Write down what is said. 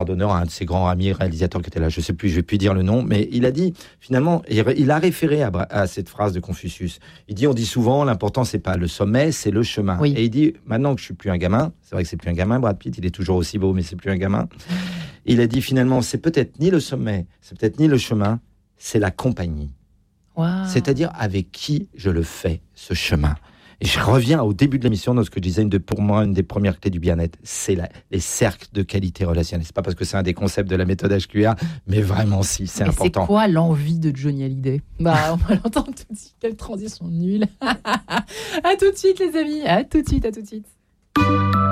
d'honneur à un de ses grands amis réalisateurs qui était là. Je sais plus, je vais plus dire le nom, mais il a dit, finalement, il a référé à cette phrase de Confucius. Il dit, on dit souvent, l'important, c'est pas le sommet, c'est le chemin. Oui. Et il dit, maintenant que je suis plus un gamin, c'est vrai que c'est plus un gamin, Brad Pitt, il est toujours aussi beau, mais c'est plus un gamin. Il a dit, finalement, c'est peut-être ni le sommet, c'est peut-être ni le chemin, c'est la compagnie. Wow. C'est-à-dire avec qui je le fais, ce chemin. Et je reviens au début de l'émission dans ce que je disais, pour moi, une des premières clés du bien-être, c'est les cercles de qualité relationnelle. C'est pas parce que c'est un des concepts de la méthode HQR, mais vraiment si, c'est important. C'est quoi l'envie de Johnny Hallyday ? On va l'entendre tout de suite. Quelle transition nulle. À tout de suite les amis, à tout de suite.